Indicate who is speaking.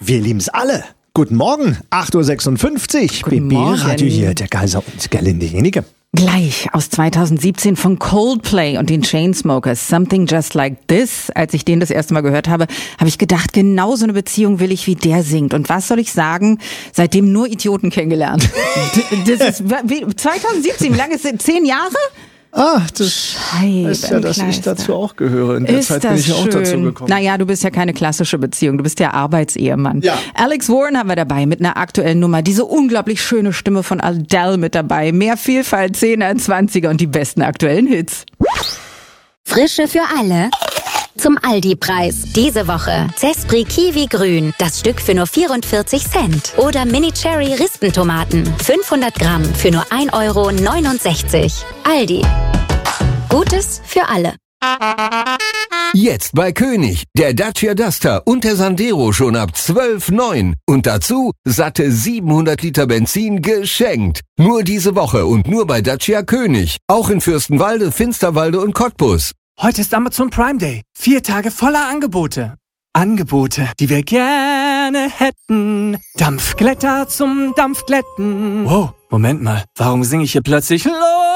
Speaker 1: Wir lieben's alle. Guten Morgen, 8.56 Uhr.
Speaker 2: Guten Morgen.
Speaker 1: BB-Radio hier, der Kaiser und Gerlinde Jenike.
Speaker 2: Gleich aus 2017 von Coldplay und den Chainsmokers, Something Just Like This. Als ich den das erste Mal gehört habe, habe ich gedacht, genau so eine Beziehung will ich, wie der singt. Und was soll ich sagen? Seitdem nur Idioten kennengelernt. Das ist 2017, wie lange ist es? 10 Jahre?
Speaker 1: Ah, das heißt ja, dass ich dazu auch gehöre. In der Zeit bin ich ja auch dazu gekommen.
Speaker 2: Naja, du bist ja keine klassische Beziehung, du bist ja Arbeitsehemann.
Speaker 1: Ja.
Speaker 2: Alex Warren haben wir dabei mit einer aktuellen Nummer. Diese unglaublich schöne Stimme von Adele mit dabei. Mehr Vielfalt, 10er, 20er und die besten aktuellen Hits.
Speaker 3: Frische für alle. Zum Aldi-Preis. Diese Woche Zespri Kiwi Grün, das Stück für nur 44 Cent. Oder Mini Cherry Rispentomaten, 500 Gramm für nur 1,69 €. Aldi. Gutes für alle.
Speaker 4: Jetzt bei König, der Dacia Duster und der Sandero schon ab 12,9. Und dazu satte 700 Liter Benzin geschenkt. Nur diese Woche und nur bei Dacia König. Auch in Fürstenwalde, Finsterwalde und Cottbus.
Speaker 5: Heute ist Amazon Prime Day. 4 Tage voller Angebote. Angebote, die wir gerne hätten. Dampfglätter zum Dampfglätten. Wow, Moment mal. Warum singe ich hier plötzlich los?